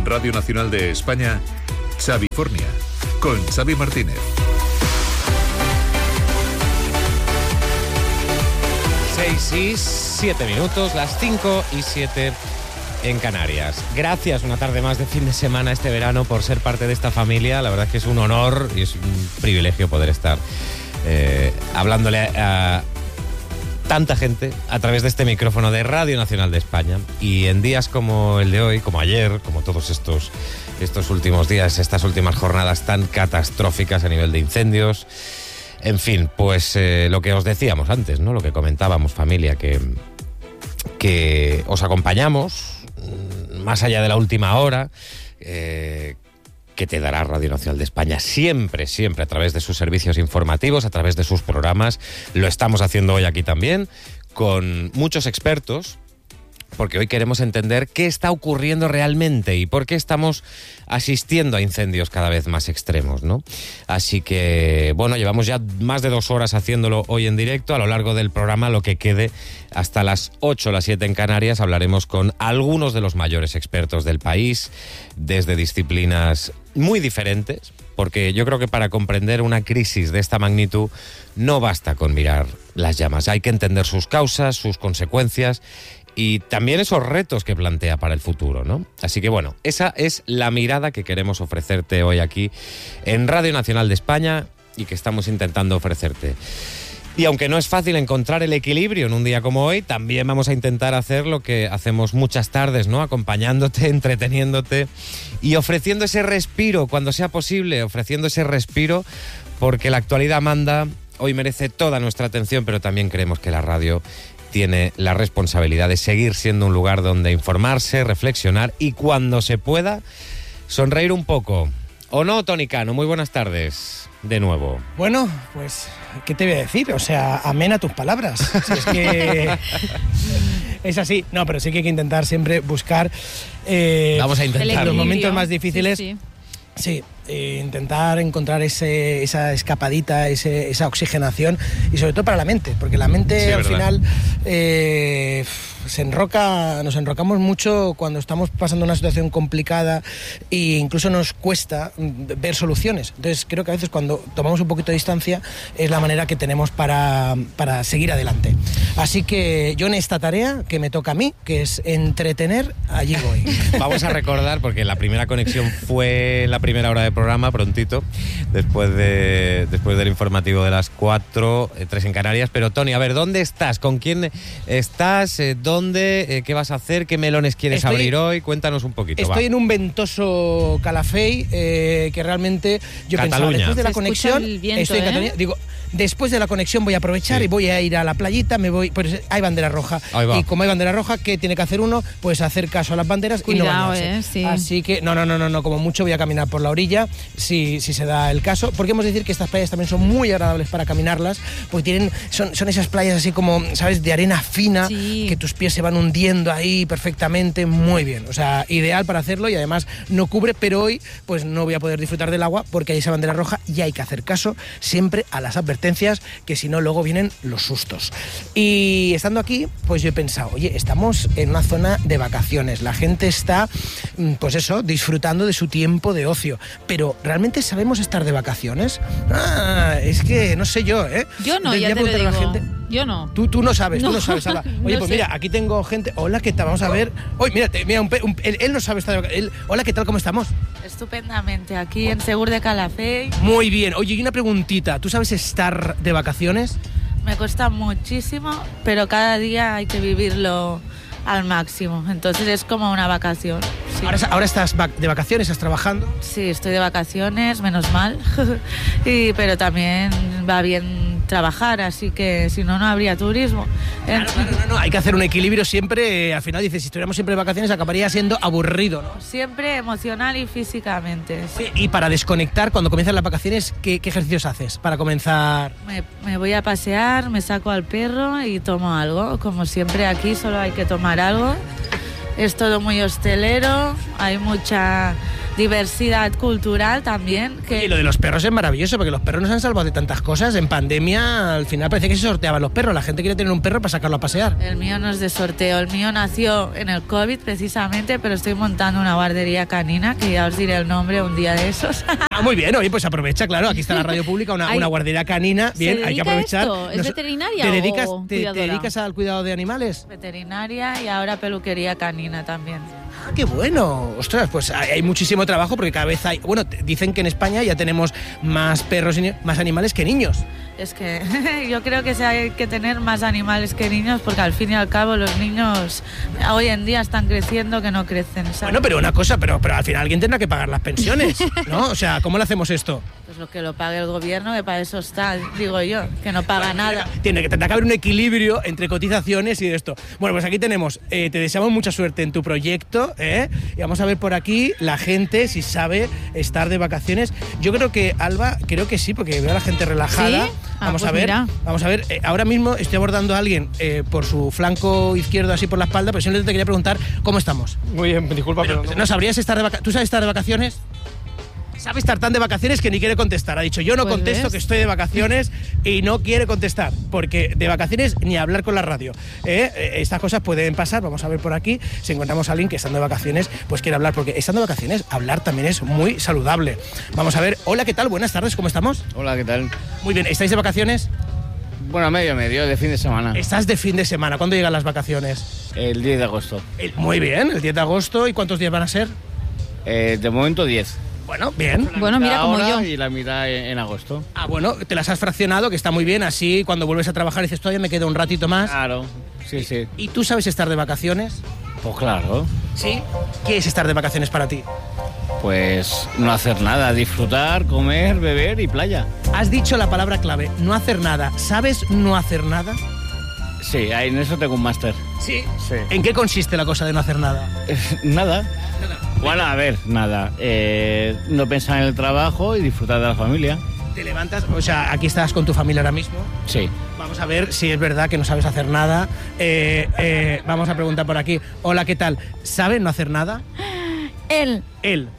Radio Nacional de España, Xavifornia, con Xavi Martínez. 6:07, las 5:07 en Canarias. Gracias una tarde más de fin de semana este verano por ser parte de esta familia. La verdad es que es un honor y es un privilegio poder estar hablándole a tanta gente a través de este micrófono de Radio Nacional de España. Y en días como el de hoy, como ayer, como todos estos últimos días, estas últimas jornadas tan catastróficas a nivel de incendios. En fin, pues lo que os decíamos antes, ¿no? Lo que comentábamos, familia, que os acompañamos más allá de la última hora, que te dará Radio Nacional de España siempre a través de sus servicios informativos, a través de sus programas. Lo estamos haciendo hoy aquí también, con muchos expertos, porque hoy queremos entender qué está ocurriendo realmente y por qué estamos asistiendo a incendios cada vez más extremos, ¿no? Así que, bueno, llevamos ya más de 2 horas haciéndolo hoy en directo. A lo largo del programa, lo que quede, hasta las 8 o las 7 en Canarias, hablaremos con algunos de los mayores expertos del país, desde disciplinas muy diferentes, porque yo creo que para comprender una crisis de esta magnitud no basta con mirar las llamas. Hay que entender sus causas, sus consecuencias y también esos retos que plantea para el futuro, ¿no? Así que bueno, esa es la mirada que queremos ofrecerte hoy aquí en Radio Nacional de España y que estamos intentando ofrecerte. Y aunque no es fácil encontrar el equilibrio en un día como hoy, también vamos a intentar hacer lo que hacemos muchas tardes, ¿no? Acompañándote, entreteniéndote y ofreciendo ese respiro cuando sea posible, ofreciendo ese respiro porque la actualidad manda, hoy merece toda nuestra atención, pero también creemos que la radio tiene la responsabilidad de seguir siendo un lugar donde informarse, reflexionar y cuando se pueda, sonreír un poco. ¿O no, Tony Cano? Muy buenas tardes, de nuevo. Bueno, pues, ¿qué te voy a decir? O sea, amén a tus palabras. Si es que es así. No, pero sí que hay que intentar siempre buscar vamos a intentar los momentos más difíciles. Sí. Sí, intentar encontrar esa escapadita, esa oxigenación y sobre todo para la mente, porque la mente sí, al ¿verdad? Final nos enrocamos mucho cuando estamos pasando una situación complicada e incluso nos cuesta ver soluciones. Entonces creo que a veces cuando tomamos un poquito de distancia es la manera que tenemos para seguir adelante. Así que yo en esta tarea que me toca a mí, que es entretener, allí voy. Vamos a recordar, porque la primera conexión fue la primera hora de programa, prontito, después del informativo de las 4, 3 en Canarias. Pero Tony, a ver, ¿dónde estás? ¿Con quién estás? ¿Dónde? ¿Qué vas a hacer? ¿Qué melones quieres abrir hoy? Cuéntanos un poquito. Estoy en un ventoso Calafell, que realmente yo pensaba, después de la conexión, estoy en Cataluña, digo, después de la conexión voy a aprovechar y voy a ir a la playita, pues hay bandera roja. Y como hay bandera roja, ¿qué tiene que hacer uno? Pues hacer caso a las banderas. Cuidado, y no bañarse. Sí. Así que, no, como mucho voy a caminar por la orilla, si se da el caso, porque hemos de decir que estas playas también son muy agradables para caminarlas, porque son esas playas así como, ¿sabes?, de arena fina, que tus pies se van hundiendo ahí perfectamente, muy bien, o sea, ideal para hacerlo y además no cubre, pero hoy pues no voy a poder disfrutar del agua porque hay esa bandera roja y hay que hacer caso siempre a las advertencias, que si no luego vienen los sustos. Y estando aquí, pues yo he pensado, oye, estamos en una zona de vacaciones, la gente está, pues eso, disfrutando de su tiempo de ocio, pero ¿realmente sabemos estar de vacaciones? Es que no sé yo, ¿eh? Yo no, ya te lo digo. Yo no. Tú no sabes, tú no sabes, Alba. Oye, no pues sé. mira, aquí tengo gente. Hola, ¿qué tal? Vamos a ver. Oye, mírate, mira, él no sabe estar de vacaciones. Hola, ¿qué tal? ¿Cómo estamos? Estupendamente, aquí en Segur de Calafell. Muy bien. Oye, y una preguntita. ¿Tú sabes estar de vacaciones? Me cuesta muchísimo, pero cada día hay que vivirlo al máximo. Entonces es como una vacación. Sí. ¿Ahora estás de vacaciones? ¿Estás trabajando? Sí, estoy de vacaciones, menos mal. Pero también va bien trabajar, así que si no, no habría turismo. Claro, no, hay que hacer un equilibrio siempre. Al final dices, si estuviéramos siempre de vacaciones acabaría siendo aburrido, ¿no? Siempre emocional y físicamente. Sí. Y para desconectar, cuando comienzan las vacaciones, ¿qué ejercicios haces para comenzar? Me voy a pasear, me saco al perro y tomo algo. Como siempre aquí solo hay que tomar algo. Es todo muy hostelero, hay mucha diversidad cultural también. Y lo de los perros es maravilloso, porque los perros nos han salvado de tantas cosas. En pandemia, al final parece que se sorteaban los perros. La gente quiere tener un perro para sacarlo a pasear. El mío no es de sorteo, el mío nació en el COVID precisamente, pero estoy montando una guardería canina, que ya os diré el nombre un día de esos. Muy bien, oye, pues aprovecha, claro, aquí está la radio pública, una guardería canina. Bien, hay que aprovechar. Esto? ¿Es veterinaria ¿Te o dedicas al cuidado de animales? Veterinaria y ahora peluquería canina también. Ah, qué bueno. Ostras, pues hay muchísimo trabajo porque cada vez hay... Bueno, dicen que en España ya tenemos más perros y más animales que niños. Es que yo creo que hay que tener más animales que niños, porque al fin y al cabo los niños hoy en día están creciendo que no crecen, ¿sabes? Bueno, pero una cosa, pero al final alguien tendrá que pagar las pensiones, ¿no? O sea, ¿cómo le hacemos esto? Pues lo que lo pague el gobierno, que para eso está, digo yo, que no paga nada. Tendrá que haber un equilibrio entre cotizaciones y esto. Bueno, pues aquí tenemos, te deseamos mucha suerte en tu proyecto, y vamos a ver por aquí la gente si sabe estar de vacaciones. Yo creo que, Alba, creo que sí, porque veo a la gente relajada. ¿Sí? Vamos pues a ver, mira. vamos a ver. Ahora mismo estoy abordando a alguien por su flanco izquierdo, así por la espalda, pero simplemente te quería preguntar cómo estamos. Muy bien, disculpa, pero ¿No sabrías estar de vacaciones? ¿Tú sabes estar de vacaciones? Sabe estar tan de vacaciones que ni quiere contestar. Ha dicho, yo no Pues contesto, ves. que estoy de vacaciones, y no quiere contestar, porque de vacaciones ni hablar con la radio. Estas cosas pueden pasar. Vamos a ver por aquí si encontramos a alguien que estando de vacaciones pues quiere hablar, porque estando de vacaciones hablar también es muy saludable. Vamos a ver. Hola, ¿qué tal? Buenas tardes, ¿cómo estamos? Hola, ¿qué tal? Muy bien, ¿estáis de vacaciones? Bueno, medio, de fin de semana. Estás de fin de semana. ¿Cuándo llegan las vacaciones? El 10 de agosto. Muy bien, el 10 de agosto. ¿Y cuántos días van a ser? De momento 10. Bueno, bien. Bueno, mira, como yo. Y la mitad en agosto. Ah, bueno, te las has fraccionado, que está muy bien. Así, cuando vuelves a trabajar dices, todavía me queda un ratito más. Claro, sí, sí. ¿Y tú sabes estar de vacaciones? Pues claro, ¿Sí? ¿Qué es estar de vacaciones para ti? pues no hacer nada, disfrutar, comer, beber y playa. Has dicho la palabra clave, no hacer nada. ¿Sabes no hacer nada? Sí, en eso tengo un máster. Sí. Sí. ¿En qué consiste la cosa de no hacer nada? Nada. Bueno, a ver, nada. No pensar en el trabajo y disfrutar de la familia. Te levantas, o sea, aquí estás con tu familia ahora mismo. Sí. Vamos a ver si es verdad que no sabes hacer nada. Vamos a preguntar por aquí. Hola, ¿qué tal? ¿Sabe no hacer nada? Él Él.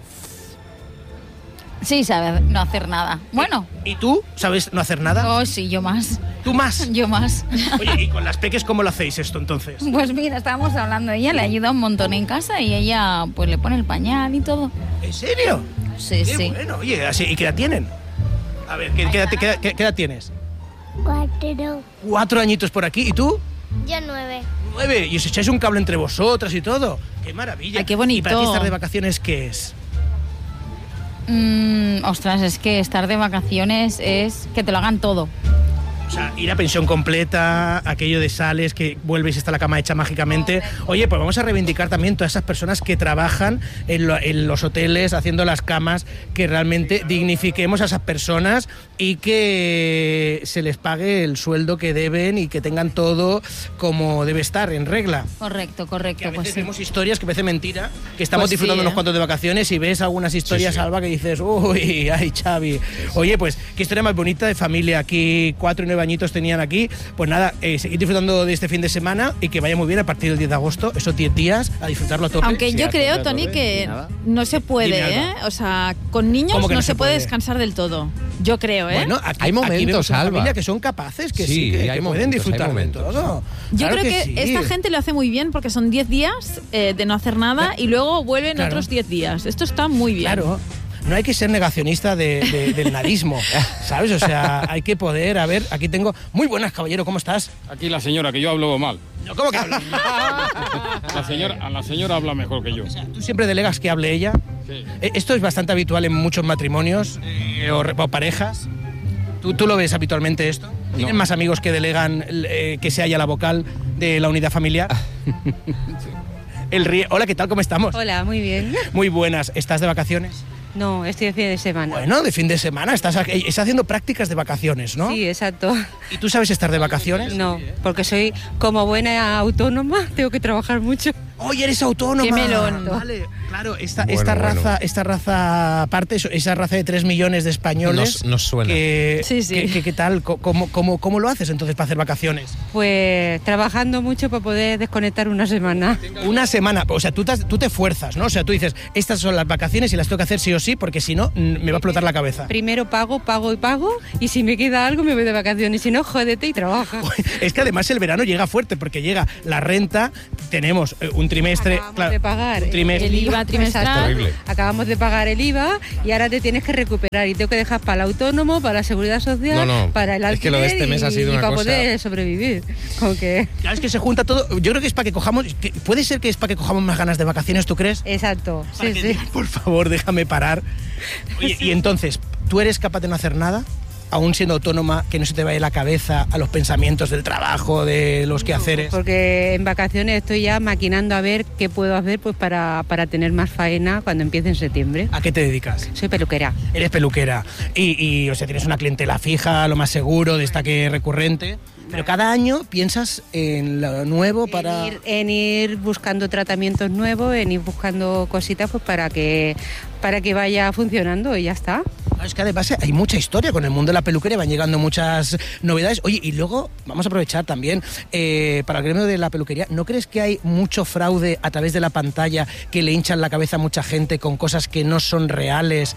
sí sabe no hacer nada. Bueno, ¿Y tú? ¿Sabes no hacer nada? oh sí, yo más. ¿Tú más? Yo más. Oye, ¿y con las peques cómo lo hacéis esto entonces? Pues mira, estábamos hablando, ella le ayuda un montón en casa y ella pues le pone el pañal y todo. ¿En serio? Sí, Qué sí. bueno. Oye, así, ¿y qué edad tienen? A ver, ¿qué edad tienes? 4. 4 añitos por aquí. ¿Y tú? Yo 9. 9. Y os echáis un cable entre vosotras y todo. ¡Qué maravilla! Ay, qué bonito. ¿Y para ti estar de vacaciones qué es? Ostras, es que estar de vacaciones es que te lo hagan todo. O sea, ir a pensión completa, aquello de sales, que vuelves y está la cama hecha mágicamente. Oye, pues vamos a reivindicar también todas esas personas que trabajan en los hoteles, haciendo las camas, que realmente dignifiquemos a esas personas y que se les pague el sueldo que deben y que tengan todo como debe estar, en regla. Correcto, Que a correcto, veces pues sí. vemos historias que parece mentira, que estamos Pues sí, disfrutando unos ¿eh? cuantos de vacaciones y ves algunas historias, Sí, sí. Alba, que dices, uy, ay, Xavi. Oye, pues, qué historia más bonita de familia. Aquí 4 y 9 añitos tenían aquí. Pues nada, seguid disfrutando de este fin de semana y que vaya muy bien a partir del 10 de agosto, esos 10 días, a disfrutarlo a tope. Aunque Sí, yo a creo, tope, a Tony, tope, que y nada. no se Dime, puede, Alba. ¿eh? O sea, con niños ¿Cómo que no se puede descansar del todo. Yo creo, ¿eh? Bueno, aquí, Hay momentos, aquí vemos una Alba. familia que son capaces, que Sí, sí, que hay pueden momentos, disfrutar hay momentos. de todo. Yo Claro creo que sí. esta gente lo hace muy bien porque son 10 días de no hacer nada y luego vuelven Claro. otros 10 días. Esto está muy bien. Claro. No hay que ser negacionista del nadismo, ¿sabes? O sea, hay que poder, a ver, aquí tengo... Muy buenas, caballero, ¿cómo estás? Aquí la señora, que yo hablo mal. No, ¿cómo que hablas? La señora habla mejor que yo. ¿Tú siempre delegas que hable ella? Sí. Esto es bastante habitual en muchos matrimonios o parejas. ¿Tú lo ves habitualmente esto? ¿Tienen más amigos que delegan que sea ella la vocal de la unidad familiar? Hola, ¿qué tal? ¿Cómo estamos? Hola, muy bien. Muy buenas. ¿Estás de vacaciones? No, estoy de fin de semana. Bueno, de fin de semana. Estás haciendo prácticas de vacaciones, ¿no? Sí, exacto. ¿Y tú sabes estar de vacaciones? No, porque soy como buena autónoma, tengo que trabajar mucho. ¡Oye, eres autónoma! ¡Qué melón! Vale, claro, esta raza aparte, esa raza de 3 millones de españoles... Nos suena. ¿Qué tal? ¿Cómo lo haces entonces para hacer vacaciones? Pues trabajando mucho para poder desconectar una semana. Una semana, o sea, tú te fuerzas, ¿no? O sea, tú dices, estas son las vacaciones y las tengo que hacer sí o sí, porque si no, me va a explotar la cabeza. Primero pago, y si me queda algo me voy de vacaciones, si no, jódete y trabaja. Es que además el verano llega fuerte, porque llega la renta, tenemos un trimestre... Acabamos de pagar un trimestre, el IVA trimestral. Acabamos de pagar el IVA y ahora te tienes que recuperar y tengo que dejar para el autónomo, para la seguridad social, para el alquiler, es que lo de este mes ha sido una para cosa... poder sobrevivir. Como que... Claro, es que se junta todo. Yo creo que es para que cojamos... Puede ser que es para que cojamos más ganas de vacaciones, ¿tú crees? Exacto, sí. Por favor, déjame parar. Oye, y entonces, ¿tú eres capaz de no hacer nada? Aún siendo autónoma, que no se te vaya la cabeza a los pensamientos del trabajo, de los quehaceres. Porque en vacaciones estoy ya maquinando a ver qué puedo hacer pues para tener más faena cuando empiece en septiembre. ¿A qué te dedicas? Soy peluquera. Eres peluquera. Y o sea, tienes una clientela fija, lo más seguro, destaque recurrente. Pero cada año piensas en lo nuevo para... En ir buscando tratamientos nuevos, en ir buscando cositas pues para que vaya funcionando y ya está. Es que además hay mucha historia con el mundo de la peluquería, van llegando muchas novedades. Oye, y luego vamos a aprovechar también para el gremio de la peluquería. ¿No crees que hay mucho fraude a través de la pantalla que le hinchan la cabeza a mucha gente con cosas que no son reales?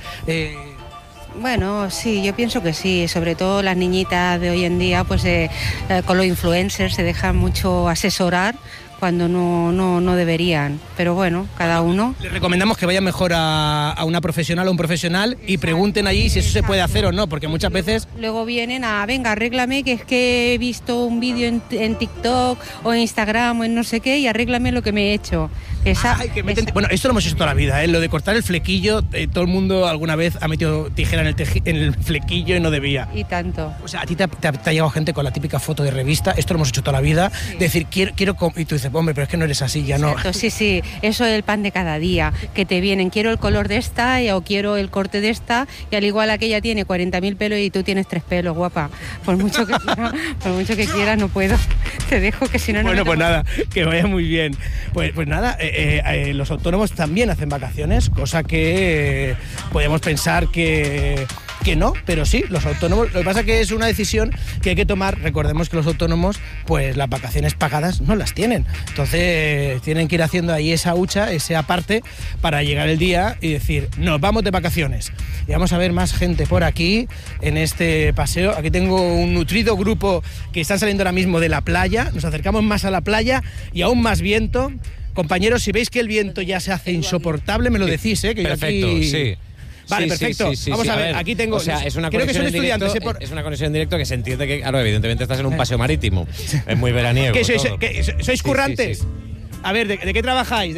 Bueno, sí, yo pienso que sí, sobre todo las niñitas de hoy en día, pues con los influencers se dejan mucho asesorar cuando no deberían, pero bueno, cada uno. Les recomendamos que vayan mejor a una profesional o un profesional y pregunten allí si eso se puede hacer o no, porque muchas veces... Luego vienen venga, arréglame, que es que he visto un vídeo en TikTok o en Instagram o en no sé qué y arréglame lo que me he hecho. Bueno, esto lo hemos hecho toda la vida, lo de cortar el flequillo, todo el mundo alguna vez ha metido tijera en el flequillo y no debía. Y tanto. O sea, a ti te ha llegado gente con la típica foto de revista, esto lo hemos hecho toda la vida, decir, quiero y tú dices, hombre, pero es que no eres así, ya no. Exacto, sí, eso es el pan de cada día, que te vienen, quiero el color de esta o quiero el corte de esta, y al igual aquella tiene 40.000 pelos y tú tienes 3 pelos, guapa. Por mucho que quieras, no puedo. Te dejo, que si no... Bueno, pues nada, que vaya muy bien. Pues nada, los autónomos también hacen vacaciones, cosa que podemos pensar que no, pero sí, los autónomos, lo que pasa es que es una decisión que hay que tomar. Recordemos que los autónomos, pues las vacaciones pagadas no las tienen, entonces tienen que ir haciendo ahí esa hucha, ese aparte, para llegar el día y decir, nos vamos de vacaciones. Y vamos a ver más gente por aquí, en este paseo. Aquí tengo un nutrido grupo que están saliendo ahora mismo de la playa, nos acercamos más a la playa y aún más viento. Compañeros, si veis que el viento ya se hace insoportable, me lo decís, que perfecto, yo aquí... sí. Vale, perfecto. Sí, Vamos a ver, aquí tengo... O sea, es una creo que son conexión estudiantes. directo, es una conexión en directo que se entiende que, claro, evidentemente estás en un paseo marítimo. Es muy veraniego. ¿Sois currantes? Sí. A ver, ¿de qué trabajáis?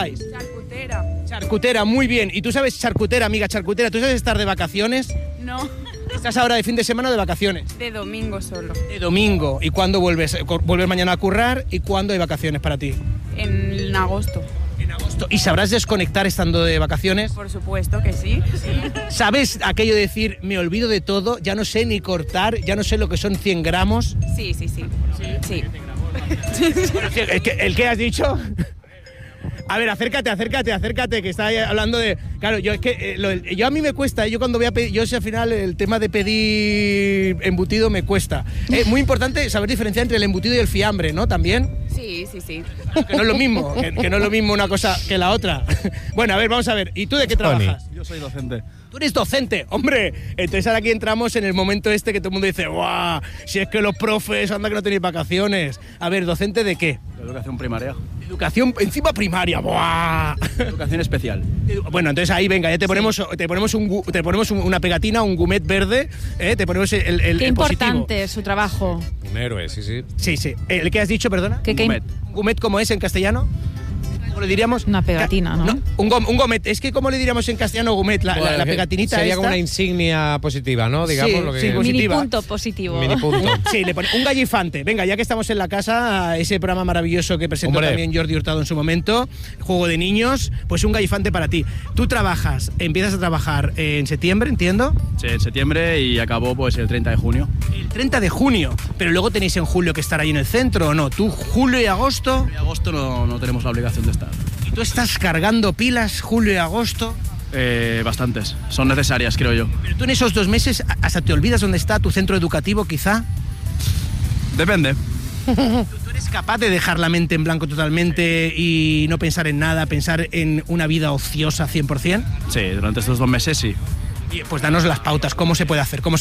Charcutera, muy bien. ¿Y tú sabes charcutera, amiga charcutera? ¿Tú sabes estar de vacaciones? No. ¿Estás ahora de fin de semana o de vacaciones? De domingo solo. De domingo. ¿Y cuándo vuelves? ¿Vuelves mañana a currar? ¿Y cuándo hay vacaciones para ti? En agosto. En agosto. ¿Y sabrás desconectar estando de vacaciones? Por supuesto que sí. ¿Sabes aquello de decir, me olvido de todo, ya no sé ni cortar, ya no sé lo que son 100 gramos? Sí. ¿El qué has dicho? A ver, acércate, que está hablando de... Claro, yo es que yo a mí me cuesta, yo cuando voy a pedir, yo sé al final el tema de pedir embutido me cuesta. Es muy importante saber diferenciar entre el embutido y el fiambre, ¿no? También. Sí. Que no es lo mismo, que no es lo mismo una cosa que la otra. Bueno, a ver, vamos a ver. ¿Y tú de qué trabajas? Yo soy docente. Tú eres docente, hombre. Entonces ahora aquí entramos en el momento este que todo el mundo dice, ¡guau! Si es que los profes, anda que no tenéis vacaciones. A ver, ¿docente de qué? De educación primaria. Educación encima primaria, ¡buah! Educación especial. Bueno, entonces ahí, venga, ya te ponemos una pegatina, un gourmet verde, te ponemos el Qué importante positivo. es su trabajo. Un héroe, sí. Sí. ¿El que has dicho, perdona? ¿Qué Gourmet. ¿Gourmet cómo es en castellano? ¿Cómo le diríamos? Una pegatina, ¿no? Un gomet. Es que, ¿cómo le diríamos en castellano gomet? La pegatinita sería esta. como una insignia positiva, ¿no? Digamos, Sí, lo que... sí, positiva. Mini punto positivo. Mini punto. Sí, le pone un gallifante. Venga, ya que estamos en la casa, ese programa maravilloso que presentó también Jordi Hurtado en su momento, Juego de Niños, pues un gallifante para ti. Tú empiezas a trabajar en septiembre, entiendo. Sí, en septiembre y acabó pues el 30 de junio. El 30 de junio, pero luego tenéis en julio que estar ahí en el centro, ¿o no? ¿Tú julio y agosto? En agosto no tenemos la obligación de estar. ¿Y tú estás cargando pilas julio y agosto? Bastantes, son necesarias, creo yo. Pero tú en esos 2 meses hasta te olvidas dónde está tu centro educativo, quizá. Depende. ¿Tú eres capaz de dejar la mente en blanco totalmente y no pensar en nada, pensar en una vida ociosa 100%? Sí, durante estos 2 meses sí. Y pues danos las pautas, ¿cómo se puede hacer?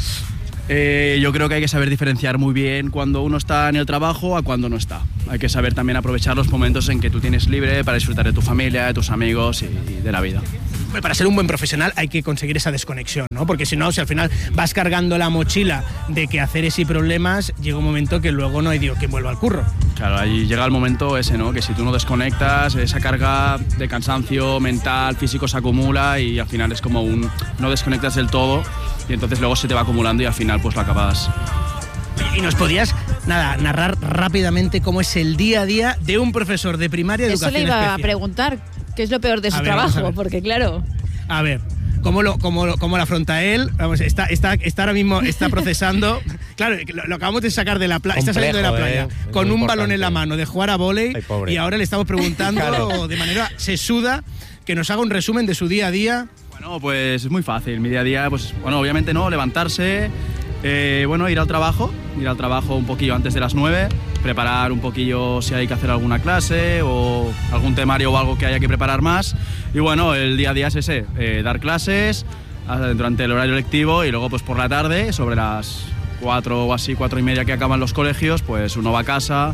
Yo creo que hay que saber diferenciar muy bien cuando uno está en el trabajo a cuando no está. Hay que saber también aprovechar los momentos en que tú tienes libre para disfrutar de tu familia, de tus amigos y de la vida. Para ser un buen profesional hay que conseguir esa desconexión, ¿no? Porque si no, si al final vas cargando la mochila de quehaceres y problemas, llega un momento que luego no hay Dios quien vuelva al curro. Claro, ahí llega el momento ese, ¿no? Que si tú no desconectas, esa carga de cansancio mental, físico se acumula y al final es como no desconectas del todo y entonces luego se te va acumulando y al final pues lo acabas. ¿Y nos podías, narrar rápidamente cómo es el día a día de un profesor de primaria de educación especial? Eso le iba a preguntar, ¿qué es lo peor de su trabajo? Porque claro... A ver, ¿cómo lo afronta él? Vamos, está ahora mismo, está procesando. Claro, lo acabamos de sacar de la playa, está saliendo de la playa con un balón en la mano de jugar a vóley y ahora le estamos preguntando de manera sesuda que nos haga un resumen de su día a día. Bueno, pues es muy fácil. Mi día a día, pues bueno, obviamente no, levantarse, ir al trabajo un poquillo antes de las 9, preparar un poquillo si hay que hacer alguna clase o algún temario o algo que haya que preparar más. Y bueno, el día a día es ese, dar clases durante el horario lectivo y luego pues por la tarde, sobre las 4 o así, 4:30 que acaban los colegios, pues uno va a casa.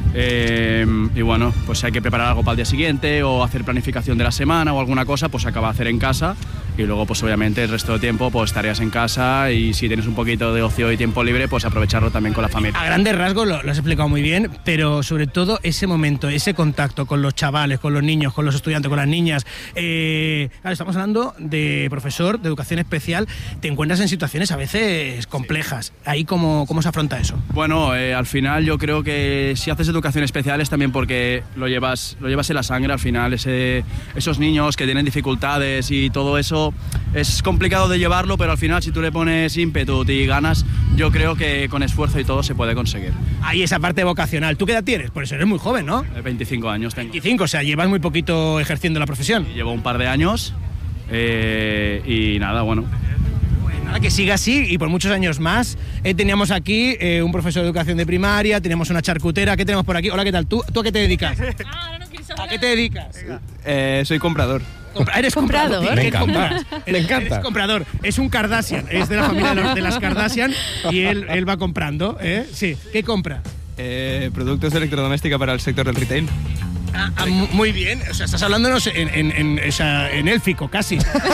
Y bueno, pues si hay que preparar algo para el día siguiente o hacer planificación de la semana o alguna cosa, pues se acaba de hacer en casa y luego pues obviamente el resto del tiempo pues estarías en casa y si tienes un poquito de ocio y tiempo libre pues aprovecharlo también con la familia. A grandes rasgos lo has explicado muy bien, pero sobre todo ese momento, ese contacto con los chavales, con los niños, con los estudiantes, con las niñas. Claro, estamos hablando de profesor de educación especial, te encuentras en situaciones a veces complejas. Ahí ¿cómo se afronta eso? Bueno, al final yo creo que si haces educación especial es también porque lo llevas en la sangre al final, esos niños que tienen dificultades y todo eso es complicado de llevarlo, pero al final si tú le pones ímpetu y ganas, yo creo que con esfuerzo y todo se puede conseguir. Ahí esa parte vocacional. ¿Tú qué edad tienes? Por eso eres muy joven, ¿no? 25 años tengo. 25, o sea, llevas muy poquito ejerciendo la profesión. Llevo un par de años y nada, bueno. Nada, que siga así y por muchos años más. Teníamos aquí un profesor de educación de primaria, tenemos una charcutera. ¿Qué tenemos por aquí? Hola, ¿qué tal? ¿Tú a qué te dedicas? ¿A qué te dedicas? Soy comprador. ¿Eres comprador? Me encanta. Eres comprador. Es un Kardashian, es de la familia de las Kardashian y él va comprando. Sí. ¿Qué compra? Productos de electrodoméstica para el sector del retail. Muy bien, o sea, estás hablándonos en élfico casi.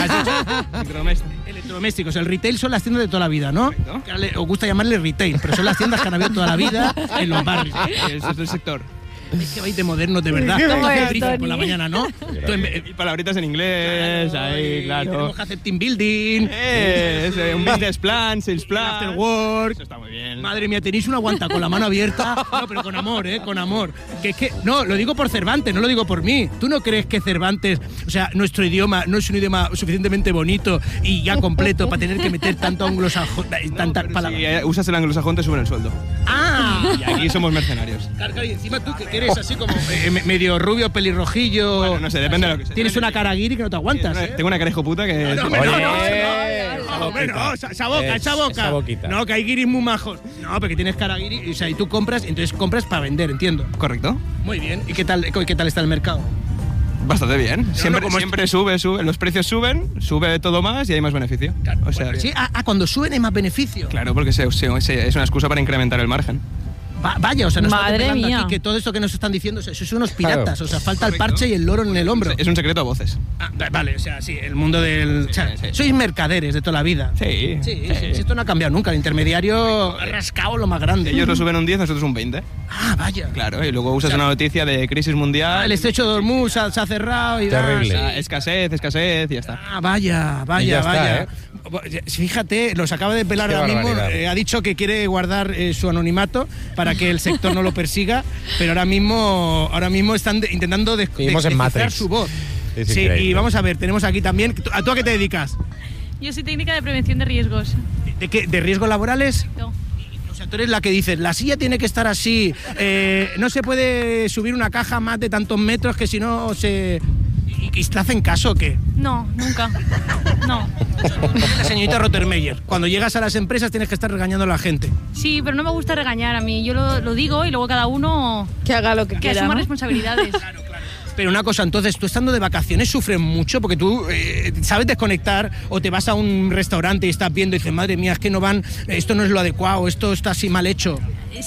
Electrodomésticos, el retail son las tiendas de toda la vida, ¿no? Os gusta llamarle retail, pero son las tiendas que han abierto toda la vida en los barrios. Ese es el sector. Es que vais de modernos de verdad. Por la mañana, ¿no? Y palabritas en inglés, ahí, claro. Tenemos que hacer team building. Un business plan, sales plan. After work. Eso está muy bien. Madre mía, tenéis una guanta con la mano abierta. No, pero con amor, con amor. No, lo digo por Cervantes, no lo digo por mí. ¿Tú no crees que Cervantes, o sea, nuestro idioma no es un idioma suficientemente bonito y ya completo para tener que meter tanto anglosajón, tantas palabras? Si usas el anglosajón te suben el sueldo. ¡Ah! Y aquí somos mercenarios. Claro, y encima tú que eres así como medio rubio, pelirrojillo. Bueno, no sé, depende de lo que sea. Tienes una cara guiri que no te aguantas. Tengo una cara hijo puta que. Esa boca. No, que hay guiris muy majos. No, porque tienes cara guiri, o sea, y tú compras, entonces compras para vender, entiendo. Correcto. Muy bien. ¿Y qué tal está el mercado? Bastante bien. Siempre sube. Los precios sube todo más y hay más beneficio. Claro, o sea, sí, cuando suben hay más beneficio. Claro, porque es una excusa para incrementar el margen. Vaya, o sea, nos está Madre revelando mía. aquí que todo esto que nos están diciendo, sois unos piratas, o sea, falta el parche y el loro en el hombro. Es un secreto a voces. Vale, o sea, sí, el mundo del... O sea, sois mercaderes de toda la vida. Sí. Esto no ha cambiado nunca, el intermediario ha rascado lo más grande. Ellos lo suben un 10, nosotros un 20. Ah, vaya. Claro, y luego usas una noticia de crisis mundial. El estrecho de Hormuz se ha cerrado y... Terrible. Escasez, y ya está. Ah, vaya. Y ya está, Fíjate, los acaba de pelar Qué ahora mismo. barbaridad. Ha dicho que quiere guardar su anonimato para que el sector no lo persiga, pero ahora mismo están intentando Vivimos en descifrar Matrix. su voz. Es Sí, increíble. y vamos a ver, tenemos aquí también... ¿Tú a qué te dedicas? Yo soy técnica de prevención de riesgos. ¿De qué? ¿De riesgos laborales? No. O sea, tú eres la que dices, la silla tiene que estar así, no se puede subir una caja más de tantos metros que si no se... ¿Y te hacen caso o qué? No, nunca. No. La señorita Rottermeier, cuando llegas a las empresas tienes que estar regañando a la gente. Sí, pero no me gusta regañar a mí. Yo lo digo y luego cada uno Que haga lo que que quiera, asuma ¿no? responsabilidades. Pero una cosa, entonces, tú estando de vacaciones sufres mucho porque tú sabes desconectar o te vas a un restaurante y estás viendo y dices, madre mía, es que no van, esto no es lo adecuado, esto está así mal hecho.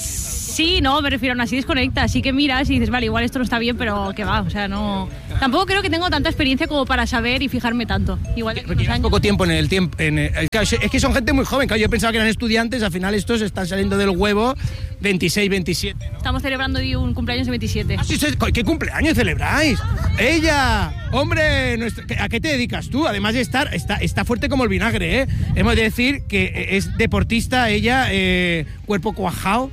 Sí, no, me refiero a así desconecta. Así que miras y dices, vale, igual esto no está bien, pero que va. O sea, no. Tampoco creo que tengo tanta experiencia como para saber y fijarme tanto. Igual de Porque llevas poco tiempo en el tiempo. Claro, es que son gente muy joven, claro, yo pensaba que eran estudiantes, al final estos están saliendo del huevo 26, 27. ¿no? Estamos celebrando hoy un cumpleaños de 27. ¿Qué cumpleaños celebráis? ¡Ella! ¡Hombre! ¿A qué te dedicas tú? Además de está fuerte como el vinagre, ¿eh? Hemos de decir que es deportista, ella, cuerpo cuajado.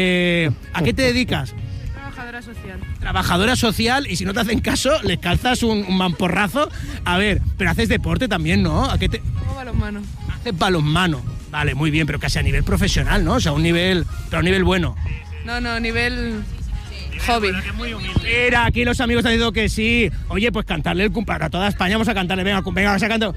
¿A qué te dedicas? Trabajadora social. Trabajadora social, y si no te hacen caso, les calzas un mamporrazo. A ver, pero haces deporte también, ¿no? ¿A qué te...? Hago balonmano. Haces balonmano. Vale, muy bien, pero casi a nivel profesional, ¿no? O sea, pero a un nivel bueno. No, nivel hobby. Mira, aquí los amigos han dicho que sí. Oye, pues cantarle el cumpleaños a toda España, vamos a cantarle, venga, vamos a cantar.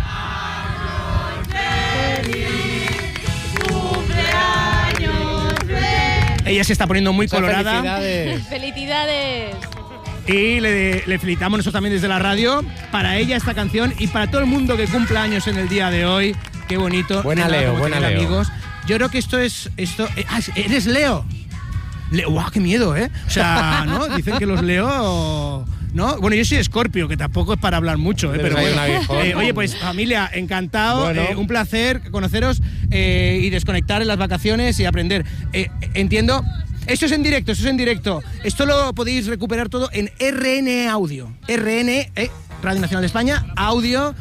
Ella se está poniendo muy colorada. ¡Felicidades! Y le felicitamos nosotros también desde la radio. Para ella esta canción y para todo el mundo que cumple años en el día de hoy. Qué bonito. Buena Nada, Leo, como buena tener Leo. amigos. Yo creo que ¿eres Leo? ¡Guau, qué miedo, eh! O sea, ¿no? Dicen que los Leo... ¿No? Bueno, yo soy Escorpio, que tampoco es para hablar mucho, pero bueno. Oye, pues familia, encantado, Bueno. un placer conoceros y desconectar en las vacaciones y aprender. Entiendo... Esto es en directo. Esto lo podéis recuperar todo en RN Audio. RN, Radio Nacional de España, audio...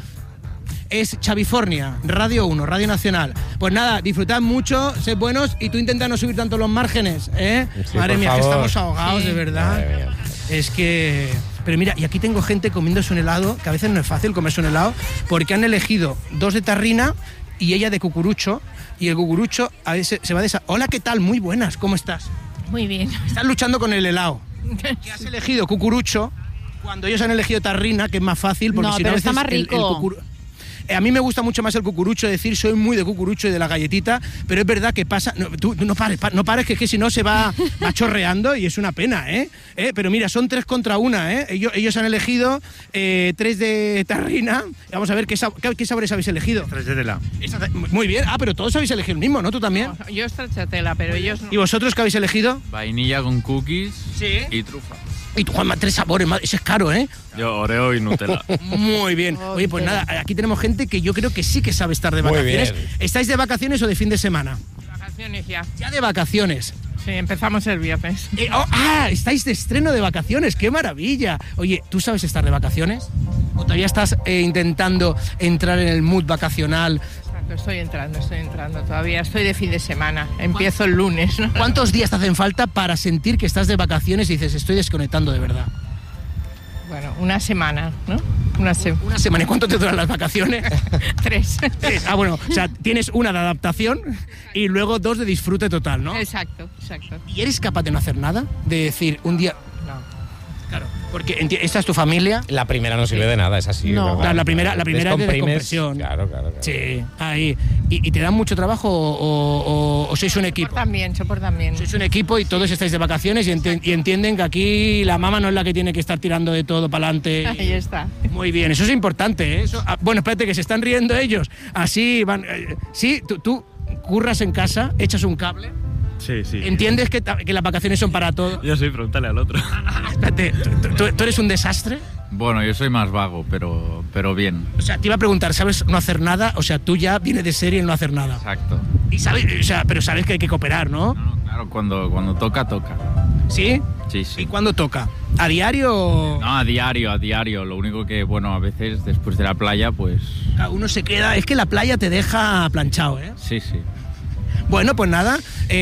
Es Chavifornia, Radio 1, Radio Nacional. Pues nada, disfrutad mucho, sed buenos y tú intenta no subir tanto los márgenes, ¿eh? Sí, Madre por mía, favor. que estamos ahogados, Sí. de verdad. Madre mía. Es que... Pero mira, y aquí tengo gente comiéndose un helado, que a veces no es fácil comerse un helado, porque han elegido 2 de tarrina y ella de cucurucho, y el cucurucho a veces se va de esa... Hola, ¿qué tal? Muy buenas, ¿cómo estás? Muy bien. Estás luchando con el helado. ¿Qué has elegido? Cucurucho, cuando ellos han elegido tarrina, que es más fácil, porque No, si no pero a está veces más rico. a mí me gusta mucho más el cucurucho, decir, soy muy de cucurucho y de la galletita, pero es verdad que pasa... No, tú no pares, que es que si no se va chorreando y es una pena, ¿eh? Pero mira, son 3 contra 1, ¿eh? Ellos han elegido 3 de tarrina. Vamos a ver qué sabores habéis elegido. 3 de tela. Muy bien. Ah, pero todos habéis elegido el mismo, ¿no? ¿Tú también? No, yo stracciatella, pero ellos no. ¿Y vosotros qué habéis elegido? Vainilla con cookies y trufa. Y tú, Juanma, 3 sabores, ese es caro, ¿eh? Yo Oreo y Nutella. Muy bien. Oye, pues nada, aquí tenemos gente que yo creo que sí que sabe estar de Muy vacaciones. bien. ¿Estáis de vacaciones o de fin de semana? Vacaciones ya. Ya de vacaciones. Sí, empezamos el viernes. Estáis de estreno de vacaciones, qué maravilla. Oye, ¿tú sabes estar de vacaciones? ¿O todavía estás intentando entrar en el mood vacacional? Exacto, estoy entrando todavía. Estoy de fin de semana. Empiezo el lunes, ¿no? ¿Cuántos días te hacen falta para sentir que estás de vacaciones y dices, estoy desconectando de verdad? Bueno, una semana, ¿no? Una semana. ¿Y cuánto te duran las vacaciones? 3. Ah, bueno, o sea, tienes una de adaptación y luego 2 de disfrute total, ¿no? Exacto. ¿Y eres capaz de no hacer nada? De decir, un día... No. Claro, porque esta es tu familia. La primera no sirve de nada, es así. No, ¿verdad? la primera es de Descomprimes. descompresión. Claro. Sí, ahí. ¿Y te dan mucho trabajo o sois un equipo? Soportan bien. Sois un equipo y todos estáis de vacaciones y entienden que aquí la mamá no es la que tiene que estar tirando de todo para adelante. Ahí está. Muy bien, eso es importante, ¿eh? Bueno, espérate, que se están riendo ellos. Así van... ¿Sí? ¿Tú curras en casa? ¿Echas un cable? Sí. ¿Entiendes que las vacaciones son para todo? Yo sí, pregúntale al otro. Espérate, ¿tú eres un desastre? Bueno, yo soy más vago, pero bien. O sea, te iba a preguntar, ¿sabes no hacer nada? O sea, tú ya vienes de serie el no hacer nada. Exacto. Y sabes, pero sabes que hay que cooperar, ¿no? No, claro, cuando toca, toca. ¿Sí? Sí. ¿Y cuándo toca? ¿A diario o...? No, a diario. Lo único que, bueno, a veces después de la playa, pues... Uno se queda... Es que la playa te deja planchado, ¿eh? Sí. Bueno, pues nada,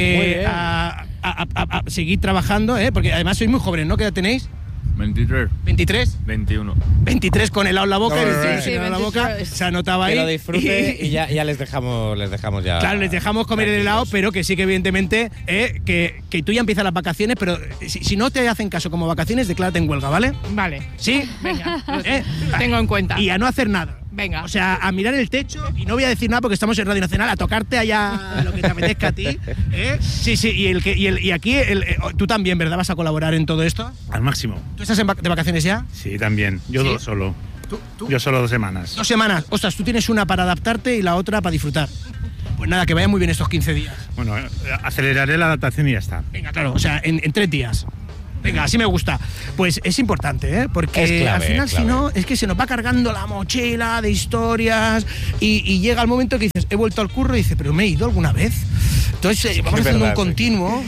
a seguir trabajando, porque además sois muy jóvenes, ¿no? ¿Qué edad tenéis? 23. ¿23? 21. 23 con helado en la boca, No, 23 sin helado en la boca, se anotaba ahí. Que lo disfrute y ya les dejamos ya. Claro, les dejamos comer el helado, pero que sí que evidentemente que tú ya empiezas las vacaciones, pero si no te hacen caso como vacaciones, declárate en huelga, ¿vale? Vale. ¿Sí? Venga, lo tengo en cuenta. Y a no hacer nada. Venga. O sea, a mirar el techo, y no voy a decir nada porque estamos en Radio Nacional, a tocarte allá lo que te apetezca a ti. Sí, y aquí tú también, ¿verdad? ¿Vas a colaborar en todo esto? Al máximo. ¿Tú estás de vacaciones ya? Sí, también. Yo ¿Sí? dos solo. ¿Tú? Yo solo 2 semanas. 2 semanas. Ostras, tú tienes una para adaptarte y la otra para disfrutar. Pues nada, que vayan muy bien estos 15 días. Bueno, aceleraré la adaptación y ya está. Venga, claro, o sea, en 3 días. Venga, así me gusta. Pues es importante, porque es clave, al final, clave. si no, es que se nos va cargando la mochila de historias y llega el momento que dices, he vuelto al curro y dices, pero ¿me he ido alguna vez? Entonces vamos haciendo un continuo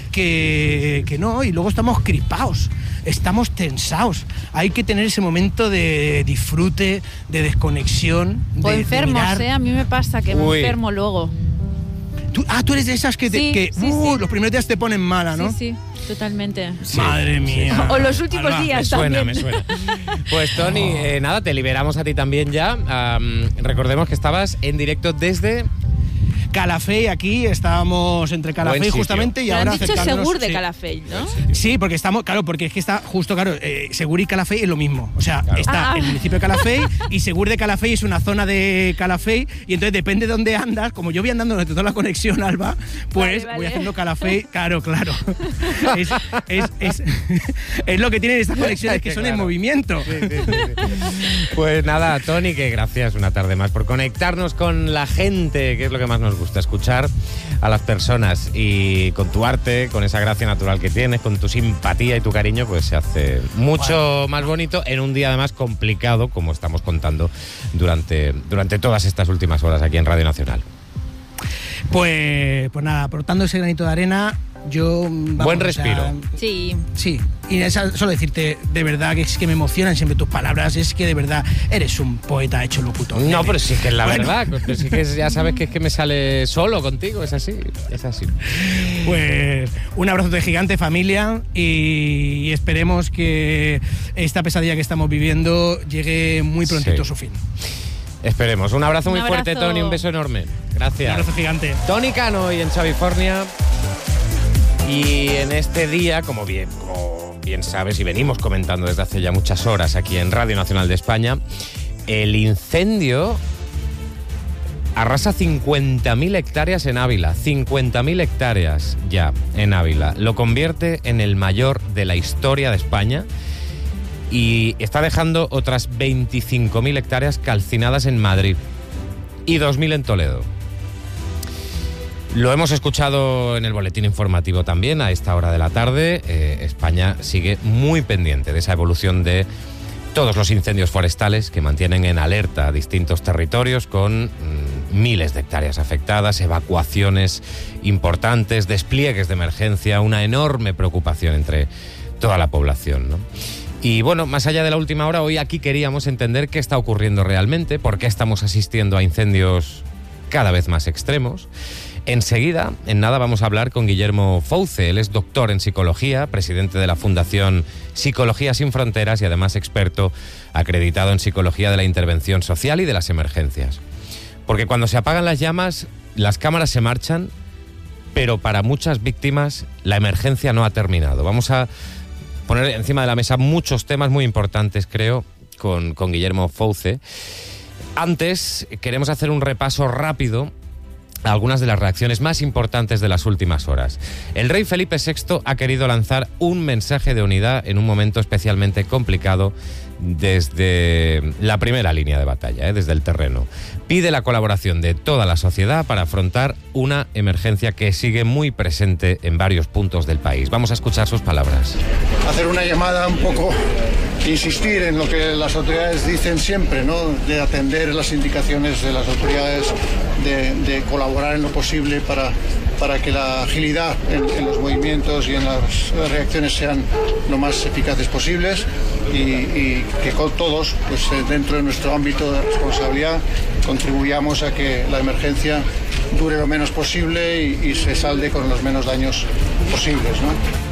que no, y luego estamos crispados, estamos tensados. Hay que tener ese momento de disfrute, de desconexión. O de enfermos, mirar. A mí me pasa que me enfermo luego. Tú eres de esas que, Sí. los primeros días te ponen mala, ¿no? Sí, totalmente. Sí. Madre mía. O los últimos Alba, días Me también. suena. Pues Tony, nada, te liberamos a ti también ya. Recordemos que estabas en directo desde... Calafell, aquí estábamos entre Calafell Buen sitio. justamente y Pero ahora han dicho acercándonos- Segur de sí. Calafell, ¿no? Sí, porque estamos, porque es que está justo, Segur y Calafell es lo mismo. O sea, está el municipio de Calafell y Segur de Calafell es una zona de Calafell y entonces depende de dónde andas, como yo voy andando durante toda la conexión, Alba, pues Vale. voy haciendo Calafell, claro. Es lo que tienen estas conexiones que son en movimiento. Pues nada, Tony, que gracias una tarde más por conectarnos con la gente, que es lo que más nos gusta, escuchar a las personas, y con tu arte, con esa gracia natural que tienes, con tu simpatía y tu cariño, pues se hace mucho más bonito en un día además complicado, como estamos contando durante todas estas últimas horas aquí en Radio Nacional. Pues nada, aportando ese granito de arena, yo... Buen respiro. Sí. Sí, y solo decirte, de verdad, que es que me emocionan siempre tus palabras, es que de verdad eres un poeta hecho locutor. No, pero sí que es la Bueno. verdad, pero sí que ya sabes que es que me sale solo contigo, es así. Pues un abrazo de gigante, familia, y esperemos que esta pesadilla que estamos viviendo llegue muy prontito Sí. a su fin. Esperemos. Un abrazo muy Un fuerte, abrazo. Tony, un beso enorme. Gracias. Un abrazo gigante. Tony Cano y en Xavifornia. Y en este día, como bien sabes y venimos comentando desde hace ya muchas horas aquí en Radio Nacional de España, el incendio arrasa 50.000 hectáreas en Ávila. 50.000 hectáreas ya en Ávila. Lo convierte en el mayor de la historia de España y está dejando otras 25.000 hectáreas calcinadas en Madrid y 2.000 en Toledo. Lo hemos escuchado en el boletín informativo también a esta hora de la tarde. España sigue muy pendiente de esa evolución de todos los incendios forestales que mantienen en alerta a distintos territorios con miles de hectáreas afectadas, evacuaciones importantes, despliegues de emergencia, una enorme preocupación entre toda la población, ¿no? Y bueno, más allá de la última hora, hoy aquí queríamos entender qué está ocurriendo realmente, por qué estamos asistiendo a incendios cada vez más extremos. Enseguida, en nada, vamos a hablar con Guillermo Fouce. Él es doctor en psicología, presidente de la Fundación Psicología Sin Fronteras y además experto acreditado en psicología de la intervención social y de las emergencias. Porque cuando se apagan las llamas, las cámaras se marchan, pero para muchas víctimas la emergencia no ha terminado. Vamos a poner encima de la mesa muchos temas muy importantes, creo, con Guillermo Fouce. Antes, queremos hacer un repaso rápido algunas de las reacciones más importantes de las últimas horas. El rey Felipe VI ha querido lanzar un mensaje de unidad en un momento especialmente complicado desde la primera línea de batalla, desde el terreno. Pide la colaboración de toda la sociedad para afrontar una emergencia que sigue muy presente en varios puntos del país. Vamos a escuchar sus palabras. Hacer una llamada un poco, insistir en lo que las autoridades dicen siempre, ¿no? De atender las indicaciones de las autoridades, de colaborar en lo posible para que la agilidad en los movimientos y en las reacciones sean lo más eficaces posibles y que con todos, pues dentro de nuestro ámbito de responsabilidad, contribuyamos a que la emergencia dure lo menos posible y se salde con los menos daños posibles, ¿no?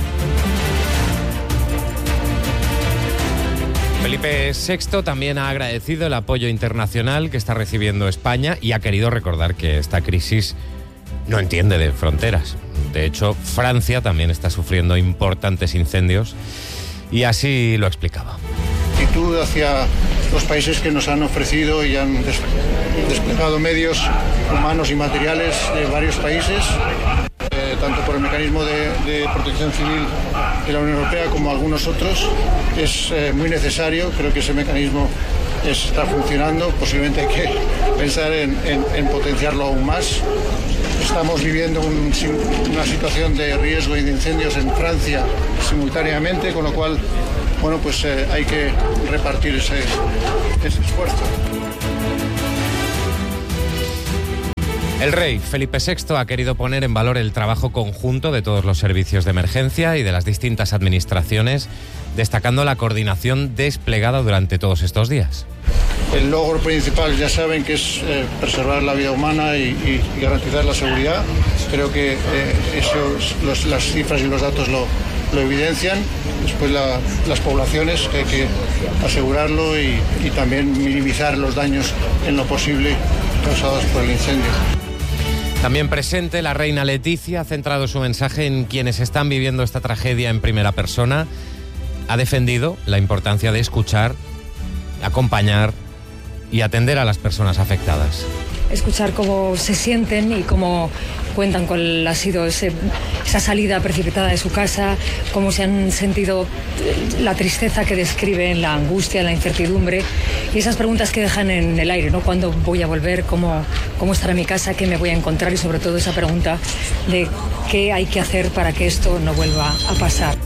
Felipe VI también ha agradecido el apoyo internacional que está recibiendo España y ha querido recordar que esta crisis no entiende de fronteras. De hecho, Francia también está sufriendo importantes incendios y así lo explicaba. Actitud hacia los países que nos han ofrecido y han desplegado medios humanos y materiales de varios países, tanto por el mecanismo de protección civil de la Unión Europea como algunos otros. Es muy necesario, creo que ese mecanismo está funcionando, posiblemente hay que pensar en potenciarlo aún más. Estamos viviendo una situación de riesgo y de incendios en Francia simultáneamente, con lo cual, bueno, pues hay que repartir ese esfuerzo. El rey Felipe VI ha querido poner en valor el trabajo conjunto de todos los servicios de emergencia y de las distintas administraciones, destacando la coordinación desplegada durante todos estos días. El logro principal, ya saben, que es preservar la vida humana y garantizar la seguridad. Creo que las cifras y los datos lo evidencian. Después las poblaciones, que hay que asegurarlo y también minimizar los daños en lo posible causados por el incendio. También presente, la reina Leticia ha centrado su mensaje en quienes están viviendo esta tragedia en primera persona. Ha defendido la importancia de escuchar, acompañar y atender a las personas afectadas. Escuchar cómo se sienten y cómo cuentan cuál ha sido esa salida precipitada de su casa, cómo se han sentido, la tristeza que describen, la angustia, la incertidumbre y esas preguntas que dejan en el aire, ¿no? ¿Cuándo voy a volver? ¿Cómo estará mi casa? ¿Qué me voy a encontrar? Y sobre todo esa pregunta de qué hay que hacer para que esto no vuelva a pasar.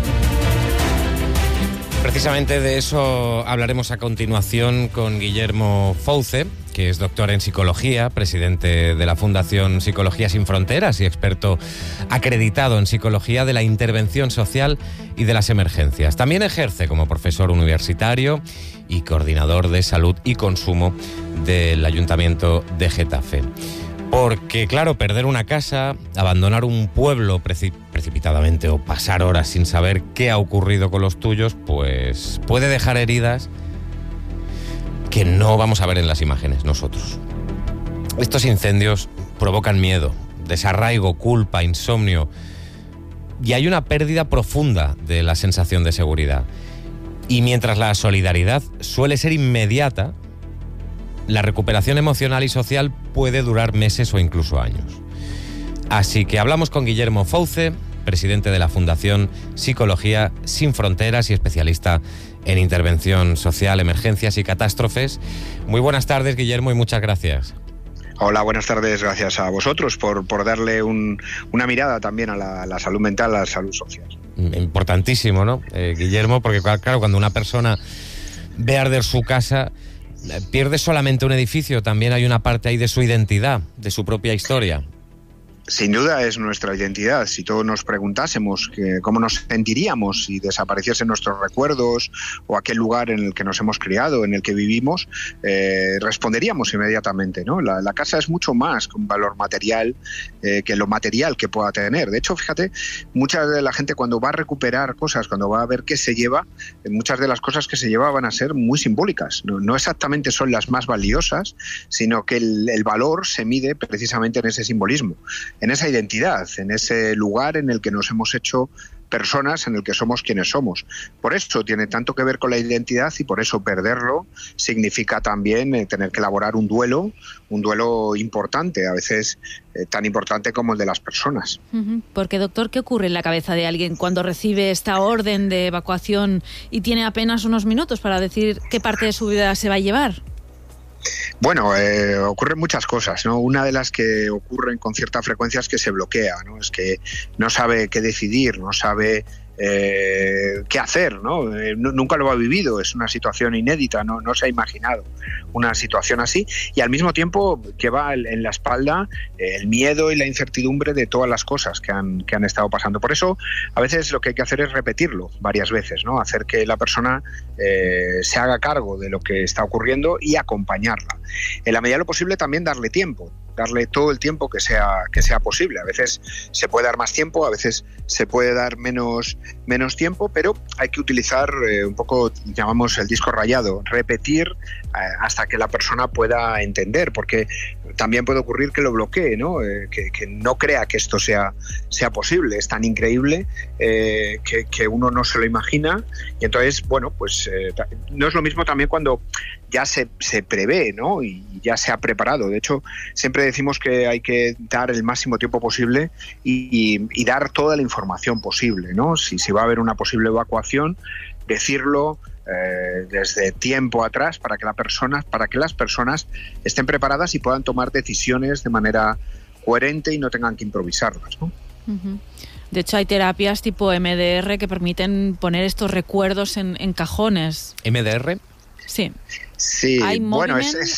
Precisamente de eso hablaremos a continuación con Guillermo Fouce, que es doctor en psicología, presidente de la Fundación Psicología Sin Fronteras y experto acreditado en psicología de la intervención social y de las emergencias. También ejerce como profesor universitario y coordinador de salud y consumo del Ayuntamiento de Getafe. Porque, claro, perder una casa, abandonar un pueblo precipitadamente o pasar horas sin saber qué ha ocurrido con los tuyos, pues puede dejar heridas que no vamos a ver en las imágenes nosotros. Estos incendios provocan miedo, desarraigo, culpa, insomnio y hay una pérdida profunda de la sensación de seguridad. Y mientras la solidaridad suele ser inmediata, la recuperación emocional y social puede durar meses o incluso años. Así que hablamos con Guillermo Fouce, presidente de la Fundación Psicología Sin Fronteras y especialista en intervención social, emergencias y catástrofes. Muy buenas tardes, Guillermo, y muchas gracias. Hola, buenas tardes. Gracias a vosotros por darle una mirada también a la salud mental, a la salud social. Importantísimo, ¿no, Guillermo? Porque, claro, cuando una persona ve arder su casa, pierde solamente un edificio, también hay una parte ahí de su identidad, de su propia historia. Sin duda es nuestra identidad. Si todos nos preguntásemos cómo nos sentiríamos si desapareciesen nuestros recuerdos o aquel lugar en el que nos hemos criado, en el que vivimos, responderíamos inmediatamente, ¿no? La casa es mucho más que un valor material que lo material que pueda tener. De hecho, fíjate, mucha de la gente cuando va a recuperar cosas, cuando va a ver qué se lleva, muchas de las cosas que se lleva van a ser muy simbólicas. No exactamente son las más valiosas, sino que el valor se mide precisamente en ese simbolismo, en esa identidad, en ese lugar en el que nos hemos hecho personas en el que somos quienes somos. Por eso tiene tanto que ver con la identidad y por eso perderlo significa también tener que elaborar un duelo importante, a veces tan importante como el de las personas. Porque, doctor, ¿qué ocurre en la cabeza de alguien cuando recibe esta orden de evacuación y tiene apenas unos minutos para decir qué parte de su vida se va a llevar? Bueno, ocurren muchas cosas, ¿no? Una de las que ocurren con cierta frecuencia es que se bloquea, ¿no? Es que no sabe qué decidir, no sabe qué hacer, ¿no? Nunca lo ha vivido, es una situación inédita, no se ha imaginado una situación así, y al mismo tiempo lleva en la espalda el miedo y la incertidumbre de todas las cosas que han estado pasando. Por eso, a veces lo que hay que hacer es repetirlo varias veces, ¿no? Hacer que la persona se haga cargo de lo que está ocurriendo y acompañarla. En la medida de lo posible también darle tiempo, darle todo el tiempo que sea posible. A veces se puede dar más tiempo, a veces se puede dar menos tiempo, pero hay que utilizar un poco, llamamos el disco rayado, repetir hasta que la persona pueda entender, porque también puede ocurrir que lo bloquee, ¿no? Que no crea que esto sea posible. Es tan increíble que uno no se lo imagina, y entonces, bueno, pues no es lo mismo también cuando ya se prevé, ¿no? Y ya se ha preparado. De hecho, siempre decimos que hay que dar el máximo tiempo posible y dar toda la información posible, ¿no? Si va a haber una posible evacuación, decirlo desde tiempo atrás para que las personas estén preparadas y puedan tomar decisiones de manera coherente y no tengan que improvisarlas, ¿no? De hecho, hay terapias tipo MDR que permiten poner estos recuerdos en cajones. ¿MDR? Sí. Sí, bueno,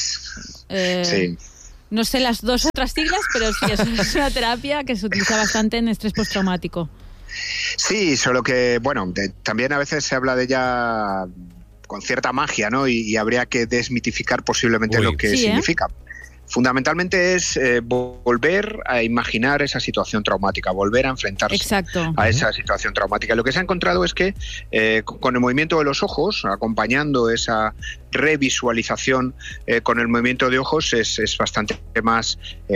sí. No sé las dos otras siglas, pero sí, es una terapia que se utiliza bastante en estrés postraumático. Sí, solo que, bueno, también a veces se habla de ella con cierta magia, ¿no? Y habría que desmitificar posiblemente lo que significa. Fundamentalmente es volver a imaginar esa situación traumática, volver a enfrentarse a esa situación traumática. Lo que se ha encontrado es que con el movimiento de los ojos, acompañando esa revisualización con el movimiento de ojos, es bastante más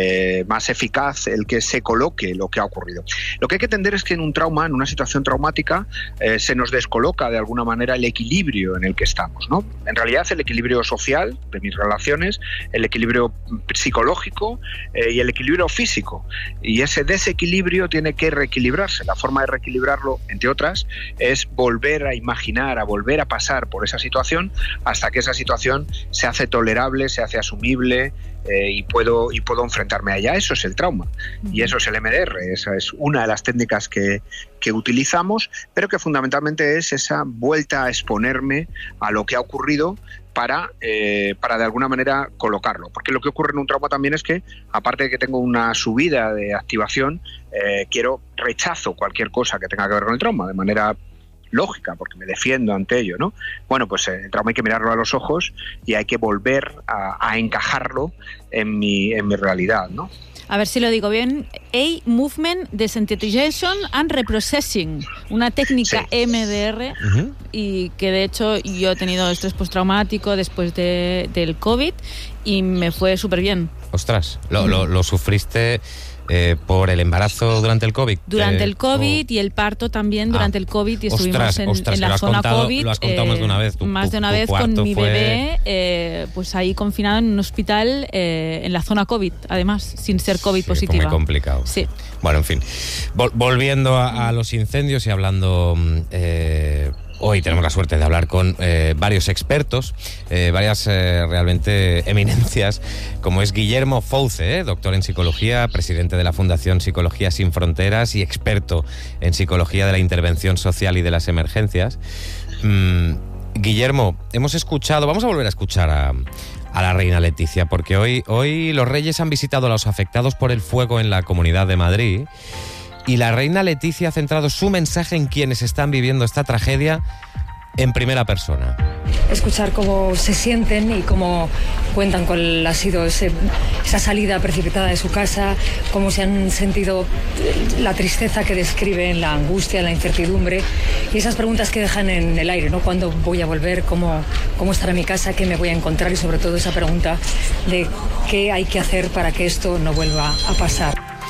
eficaz el que se coloque lo que ha ocurrido. Lo que hay que entender es que en un trauma, en una situación traumática, se nos descoloca de alguna manera el equilibrio en el que estamos, ¿no? En realidad, el equilibrio social de mis relaciones, el equilibrio psicológico y el equilibrio físico, y ese desequilibrio tiene que reequilibrarse. La forma de reequilibrarlo, entre otras, es volver a imaginar, a volver a pasar por esa situación hasta que esa situación se hace tolerable, se hace asumible, y puedo enfrentarme a ella. Eso es el trauma y eso es el MDR. Esa es una de las técnicas que utilizamos, pero que fundamentalmente es esa vuelta a exponerme a lo que ha ocurrido para de alguna manera colocarlo. Porque lo que ocurre en un trauma también es que, aparte de que tengo una subida de activación, rechazo cualquier cosa que tenga que ver con el trauma de manera lógica, porque me defiendo ante ello, ¿no? Bueno, pues el trauma hay que mirarlo a los ojos y hay que volver a encajarlo en mi realidad, ¿no? A ver si lo digo bien. Movement Desensitization and Reprocessing, una técnica MDR, y que de hecho yo he tenido estrés postraumático después del COVID y me fue súper bien. Ostras, lo sufriste por el embarazo durante el COVID. Durante el COVID y el parto también durante el COVID, y estuvimos en la zona COVID. Lo has contado más de una vez. Más de una vez con mi bebé, pues ahí confinado en un hospital en la zona COVID, además, sin ser COVID positiva. Fue muy complicado. Sí. Bueno, en fin. Volviendo a los incendios y hablando... Hoy tenemos la suerte de hablar con varios expertos, varias realmente eminencias, como es Guillermo Fouce, doctor en psicología, presidente de la Fundación Psicología Sin Fronteras y experto en psicología de la intervención social y de las emergencias. Guillermo, vamos a volver a escuchar a la reina Leticia, porque hoy los reyes han visitado a los afectados por el fuego en la Comunidad de Madrid. Y la reina Leticia ha centrado su mensaje en quienes están viviendo esta tragedia en primera persona. Escuchar cómo se sienten y cómo cuentan cuál ha sido esa salida precipitada de su casa, cómo se han sentido, la tristeza que describen, la angustia, la incertidumbre y esas preguntas que dejan en el aire, ¿no? ¿Cuándo voy a volver? ¿Cómo estará mi casa? ¿Qué me voy a encontrar? Y sobre todo esa pregunta de qué hay que hacer para que esto no vuelva a pasar.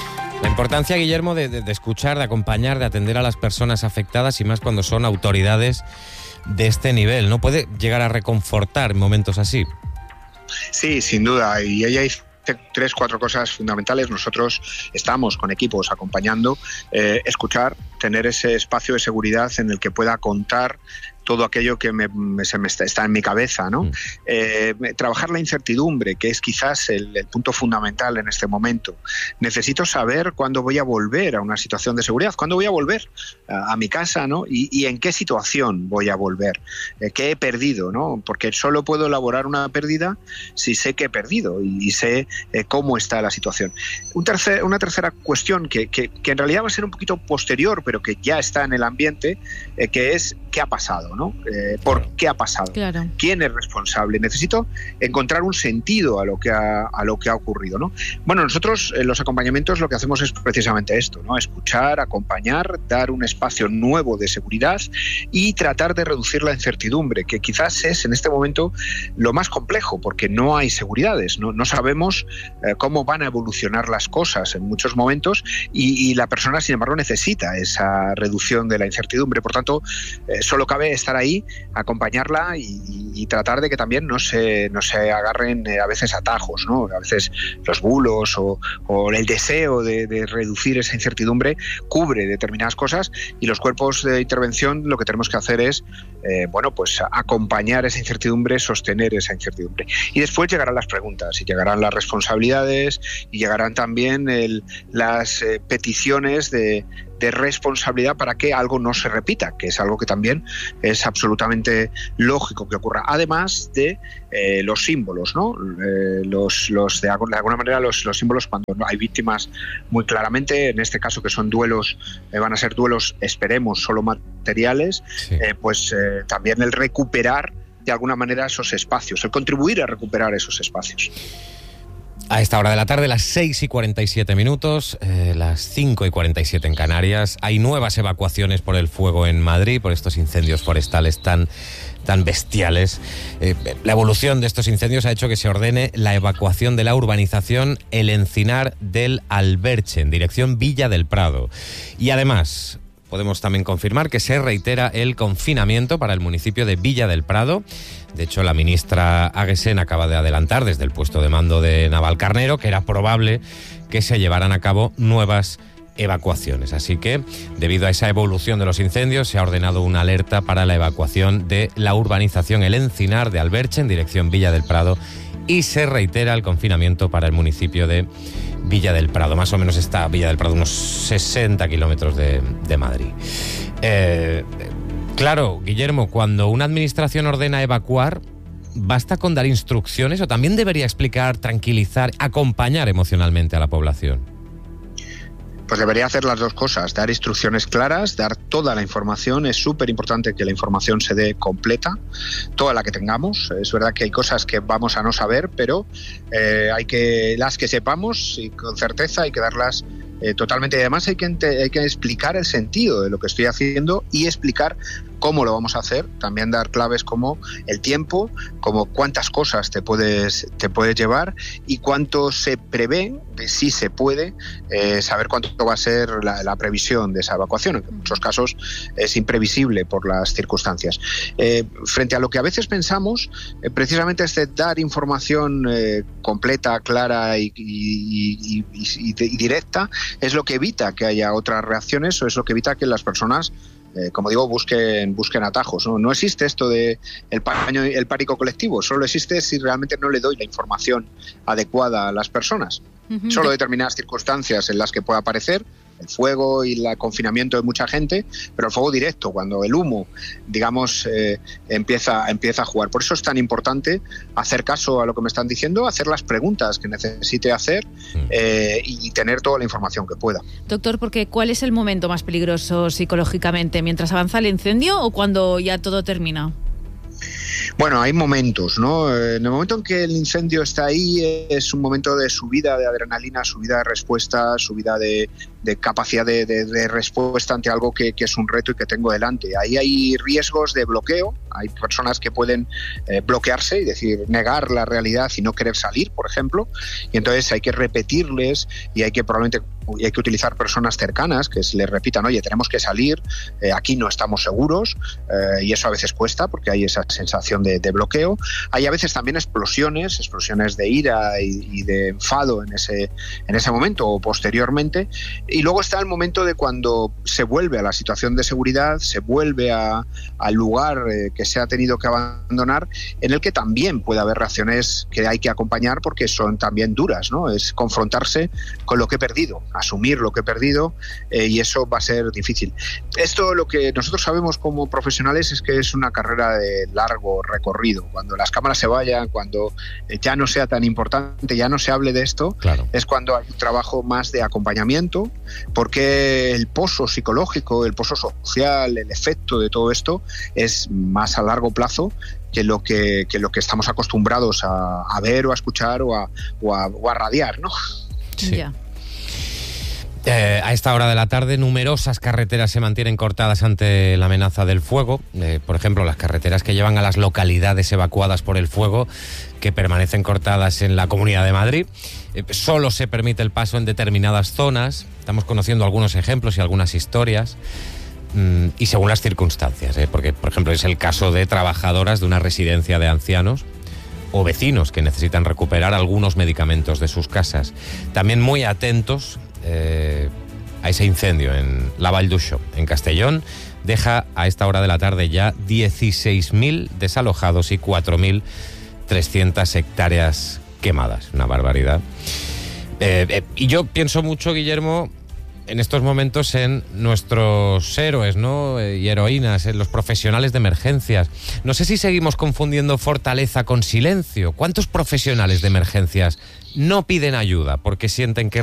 La importancia, Guillermo, de escuchar, de acompañar, de atender a las personas afectadas y más cuando son autoridades de este nivel, ¿no? Puede llegar a reconfortar en momentos así. Sí, sin duda. Y ella hizo 3-4 cosas fundamentales. Nosotros estamos con equipos acompañando, escuchar, tener ese espacio de seguridad en el que pueda contar todo aquello que está en mi cabeza, ¿no? Trabajar la incertidumbre, que es quizás el punto fundamental en este momento. Necesito saber cuándo voy a volver a una situación de seguridad, cuándo voy a volver a mi casa, ¿no? Y en qué situación voy a volver, qué he perdido, ¿no? Porque solo puedo elaborar una pérdida si sé que he perdido y sé cómo está la situación. Una tercera cuestión que en realidad va a ser un poquito posterior, pero que ya está en el ambiente, que es qué ha pasado, ¿no? ¿Por qué ha pasado? Claro. ¿Quién es responsable? Necesito encontrar un sentido a lo que ha ocurrido, ¿no? Bueno, nosotros en los acompañamientos lo que hacemos es precisamente esto, ¿no? Escuchar, acompañar, dar un espacio nuevo de seguridad y tratar de reducir la incertidumbre, que quizás es en este momento lo más complejo, porque no hay seguridades, no sabemos cómo van a evolucionar las cosas en muchos momentos y la persona, sin embargo, necesita esa reducción de la incertidumbre. Por tanto, solo cabe estar ahí, acompañarla y tratar de que también no se agarren a veces atajos, ¿no? A veces los bulos o el deseo de reducir esa incertidumbre cubre determinadas cosas y los cuerpos de intervención lo que tenemos que hacer es pues acompañar esa incertidumbre, sostener esa incertidumbre. Y después llegarán las preguntas y llegarán las responsabilidades y llegarán también las peticiones de responsabilidad para que algo no se repita, que es algo que también es absolutamente lógico que ocurra. Además de los símbolos, ¿no? De alguna manera los símbolos cuando hay víctimas muy claramente, en este caso que son duelos, van a ser duelos, esperemos, solo materiales, sí. También el recuperar de alguna manera esos espacios, el contribuir a recuperar esos espacios. A esta hora de la tarde, las 6:47, las 5:47 en Canarias. Hay nuevas evacuaciones por el fuego en Madrid, por estos incendios forestales tan bestiales. La evolución de estos incendios ha hecho que se ordene la evacuación de la urbanización El Encinar del Alberche, en dirección Villa del Prado. Y además, podemos también confirmar que se reitera el confinamiento para el municipio de Villa del Prado. De hecho, la ministra Aguesen acaba de adelantar desde el puesto de mando de Navalcarnero que era probable que se llevaran a cabo nuevas evacuaciones. Así que, debido a esa evolución de los incendios, se ha ordenado una alerta para la evacuación de la urbanización El Encinar de Alberche en dirección Villa del Prado y se reitera el confinamiento para el municipio de Villa del Prado. Más o menos está Villa del Prado unos 60 kilómetros de Madrid. Claro, Guillermo, cuando una administración ordena evacuar, ¿basta con dar instrucciones o también debería explicar, tranquilizar, acompañar emocionalmente a la población? Pues debería hacer las dos cosas, dar instrucciones claras, dar toda la información. Es súper importante que la información se dé completa, toda la que tengamos. Es verdad que hay cosas que vamos a no saber, pero las que sepamos y con certeza hay que darlas totalmente. Y además hay que explicar el sentido de lo que estoy haciendo y explicar cómo lo vamos a hacer, también dar claves como el tiempo, como cuántas cosas te puedes llevar y cuánto se prevé, si se puede, saber cuánto va a ser la previsión de esa evacuación, que en muchos casos es imprevisible por las circunstancias. Frente a lo que a veces pensamos, precisamente es de dar información completa, clara y directa, es lo que evita que haya otras reacciones o es lo que evita que las personas como digo, busquen atajos, ¿no? No existe esto de el pánico colectivo, solo existe si realmente no le doy la información adecuada a las personas. Uh-huh. Solo determinadas circunstancias en las que pueda aparecer el fuego y el confinamiento de mucha gente, pero el fuego directo, cuando el humo, digamos, empieza a jugar. Por eso es tan importante hacer caso a lo que me están diciendo, hacer las preguntas que necesite hacer y tener toda la información que pueda. Doctor, porque ¿cuál es el momento más peligroso psicológicamente? ¿Mientras avanza el incendio o cuando ya todo termina? Bueno, hay momentos, ¿no? En el momento en que el incendio está ahí es un momento de subida de adrenalina, subida de respuesta, subida de capacidad de respuesta ante algo que es un reto y que tengo delante. Ahí hay riesgos de bloqueo, hay personas que pueden bloquearse y decir, negar la realidad y no querer salir, por ejemplo, y entonces hay que repetirles y hay que utilizar personas cercanas que se les repitan, oye, tenemos que salir, aquí no estamos seguros, y eso a veces cuesta porque hay esa sensación de bloqueo. Hay a veces también explosiones de ira y de enfado en ese momento o posteriormente, y luego está el momento de cuando se vuelve a la situación de seguridad, se vuelve al lugar que se ha tenido que abandonar, en el que también puede haber reacciones que hay que acompañar porque son también duras, ¿no? Es confrontarse con lo que he perdido, asumir lo que he perdido, y eso va a ser difícil. Esto, lo que nosotros sabemos como profesionales, es que es una carrera de largo recorrido. Cuando las cámaras se vayan, cuando ya no sea tan importante, ya no se hable de esto, claro, es cuando hay un trabajo más de acompañamiento, porque el pozo psicológico, el pozo social, el efecto de todo esto es más a largo plazo que lo que estamos acostumbrados a ver o a escuchar o a radiar, ¿no? Sí. Yeah. A esta hora de la tarde, numerosas carreteras se mantienen cortadas ante la amenaza del fuego. Por ejemplo, las carreteras que llevan a las localidades evacuadas por el fuego, que permanecen cortadas en la Comunidad de Madrid. Solo se permite el paso en determinadas zonas. Estamos conociendo algunos ejemplos y algunas historias. Y según las circunstancias, porque, por ejemplo, es el caso de trabajadoras de una residencia de ancianos o vecinos que necesitan recuperar algunos medicamentos de sus casas. También muy atentos a ese incendio en la Vall d'Uixó, en Castellón. Deja a esta hora de la tarde ya 16.000 desalojados y 4.300 hectáreas quemadas. Una barbaridad. Y yo pienso mucho, Guillermo, en estos momentos en nuestros héroes, ¿no? Y heroínas, en los profesionales de emergencias. No sé si seguimos confundiendo fortaleza con silencio. ¿Cuántos profesionales de emergencias no piden ayuda porque sienten que